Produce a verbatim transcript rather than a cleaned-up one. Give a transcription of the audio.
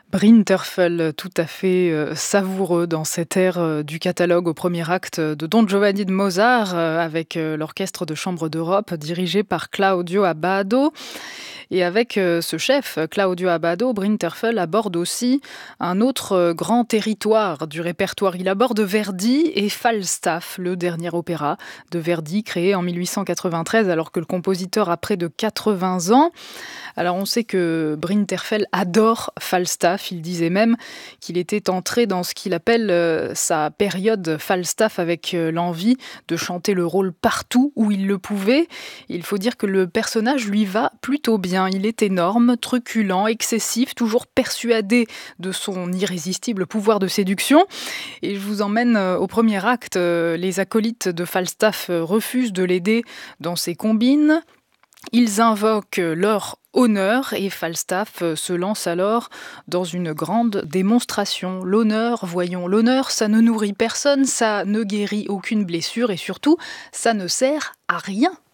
Brinterfell, tout à fait, heu, savoureux dans cet air, heu, du catalogue au premier acte de Don Giovanni de Mozart, heu, avec, heu, l'Orchestre de chambre d'Europe dirigé par Claudio Abbado. Et avec, heu, ce chef, Claudio Abbado, Brinterfell aborde aussi un autre, heu, grand territoire du répertoire. Il aborde Verdi et Falstaff, le dernier opéra de Verdi créé en mille huit cent quatre-vingt-treize alors que le compositeur a près de quatre-vingts ans. Alors on sait que Brinterfell adore Falstaff, il disait même qu'il était entré dans ce qu'il appelle, heu, sa période Falstaff avec, heu, l'envie de chanter le rôle partout où il le pouvait. Il faut dire que le personnage lui va plutôt bien. Il est énorme, truculent, excessif, toujours persuadé de son irrésistible pouvoir de séduction. Et je vous emmène, heu, au premier acte, heu, les acolytes de Falstaff, heu, refusent de l'aider dans ses combines. Ils invoquent leur honneur et Falstaff euh, se lance alors dans une grande démonstration. L'honneur, voyons, l'honneur, ça ne nourrit personne, ça ne guérit aucune blessure et surtout, ça ne sert à rien.